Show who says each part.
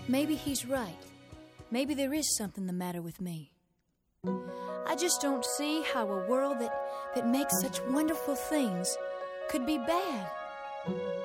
Speaker 1: Maybe he's right. Maybe there is something the matter with me. I just don't see how a world that makes such wonderful things could be bad.